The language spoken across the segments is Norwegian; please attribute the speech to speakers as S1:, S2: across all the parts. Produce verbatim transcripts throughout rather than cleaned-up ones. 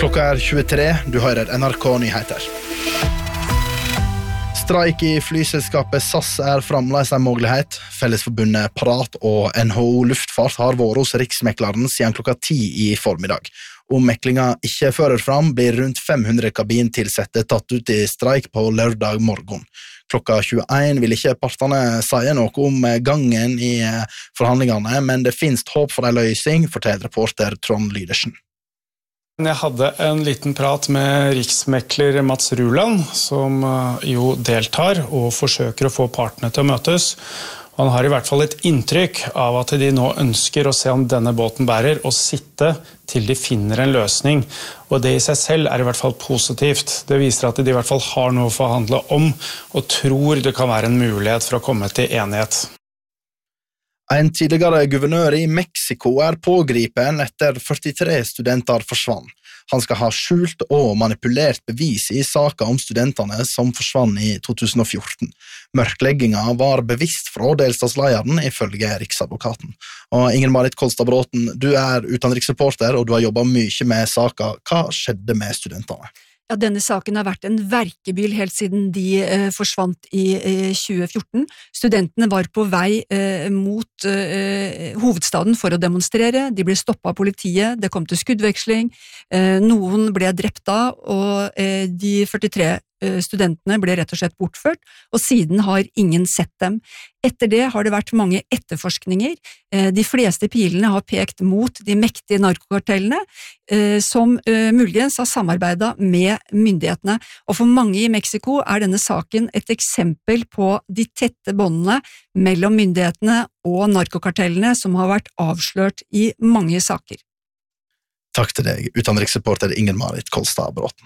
S1: Klokka er tjuetre, du hører N R K Nyheter. Streik i flyselskapet SAS er fremdeles en mulighet. Fellesforbundet Parat og N H O Luftfart har vært hos Riksmekleren siden klokka ti i formiddag. Om meklinga ikke fører fram, blir rundt fem hundre kabintilsette tatt ut i streik på lørdag morgen. Klokka tjueen vil ikke partene si noe om gangen i forhandlingene, men det finnes håp for en løsning, forteller reporter Trond Lydersen.
S2: Jeg hadde en liten prat med riksmekler Mats Ruland, som jo deltar og forsøker å få partene til å møtes. Han har i hvert fall et inntrykk av at de nå ønsker å se om denne båten bærer og sitte til de finner en løsning. Og det i seg selv er i hvert fall positivt. Det viser at de i hvert fall har noe å forhandle om og tror det kan være en mulighet for å komme til enighet.
S1: En tidligere guvernør i Mexico er pågripen etter førtitre studenter forsvann. Han skal ha skjult og manipulert bevis i saken om studentene som forsvann i to tusen og fjorten. Mørkleggingen var bevisst fra delstatslederen ifølge Riksadvokaten. Og Inger-Marit Kolstad-Bråten, du er utenriksreporter og du har jobbet mye med saken. Hva skjedde med studentene?
S3: Ja, denne saken har vært en verkebyll helt siden de eh, forsvant i eh, tjue fjorten. Studentene var på vei eh, mot eh, hovedstaden for å demonstrere. De ble stoppet av politiet, det kom til skuddveksling, eh, noen ble drept da, og eh, de førtitre studentene ble rett og slett bortført, og siden har ingen sett dem. Etter det har det vært mange etterforskninger. De fleste pilene har pekt mot de mektige narkokartellene, som muligens har samarbeidet med myndighetene. Og for mange i Mexico er denne saken et eksempel på de tette båndene mellom myndighetene og narkokartellene som har vært avslørt i mange saker.
S1: Takk til deg, utenriksreporter Inger-Marit Kolstad-Bråten.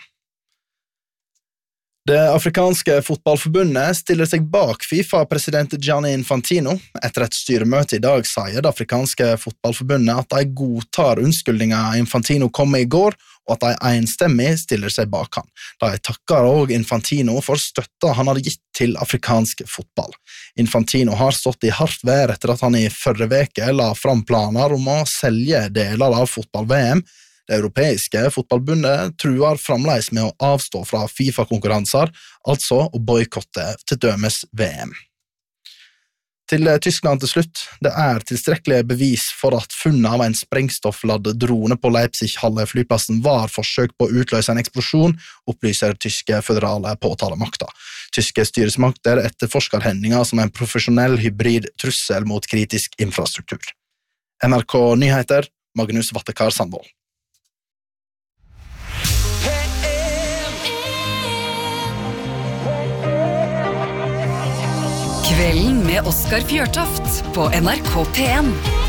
S1: Det afrikanske fotballforbundet stiller seg bak FIFA-president Gianni Infantino. Etter et styremøte i dag sier det afrikanske fotballforbundet at de godtar unnskyldninger Infantino kom med i går, og at de enstemmig stiller seg bak han. De takker også Infantino for støtta han hadde gitt til afrikansk fotball. Infantino har stått i hardt vær etter at han i forrige veke la fram planer om å selge deler av fotball-V M. Det europeiske fotballbundet truer fremdeles med å avstå fra FIFA-konkurranser, altså å boykotte til dømes V M. Til Tyskland til slutt, det er tilstrekkelige bevis for at funnet av en sprengstoffladd drone på Leipzig-Halle-flyplassen var forsøk på å utløse en eksplosjon, opplyser tyske føderale påtalemakter. Tyske styresmakter etterforsker hendinga som en profesjonell hybrid trussel mot kritisk infrastruktur. N R K Nyheter, Magnus Vattekar Sandvold.
S4: Kvelden med Oskar Fjørtoft på N R K P en.